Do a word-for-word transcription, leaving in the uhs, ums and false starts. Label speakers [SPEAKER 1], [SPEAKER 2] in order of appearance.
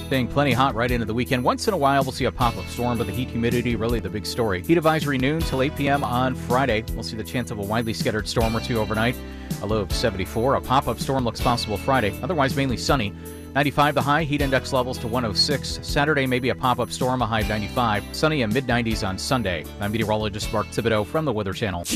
[SPEAKER 1] Staying plenty hot right into the weekend. Once in a while, we'll see a pop-up storm, but the heat humidity really the big story. Heat advisory noon till eight p.m. on Friday. We'll see the chance of a widely scattered storm or two overnight. A low of seventy-four. A pop-up storm looks possible Friday. Otherwise, mainly sunny. ninety-five the high. Heat index levels to one oh six. Saturday, maybe a pop-up storm, a high of ninety-five. Sunny and mid nineties on Sunday. I'm meteorologist Mark Thibodeau from the Weather Channel.